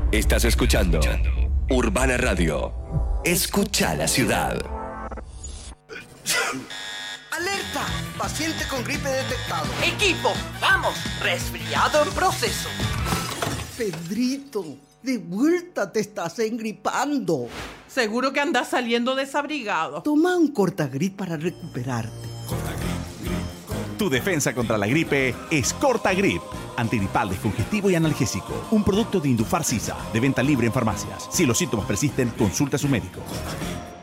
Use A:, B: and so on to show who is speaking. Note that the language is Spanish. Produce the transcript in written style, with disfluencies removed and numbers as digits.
A: Estás escuchando Urbana Radio. Escucha la ciudad.
B: ¡Alerta! Paciente con gripe detectado.
C: Equipo, vamos, resfriado en proceso.
B: Pedrito, de vuelta te estás engripando.
D: Seguro que andas saliendo desabrigado.
B: Toma un Cortagrip para recuperarte.
E: Tu defensa contra la gripe es Cortagrip. Antigripal, descongestivo y analgésico. Un producto de Indufar Sisa, de venta libre en farmacias. Si los síntomas persisten, consulta a su médico.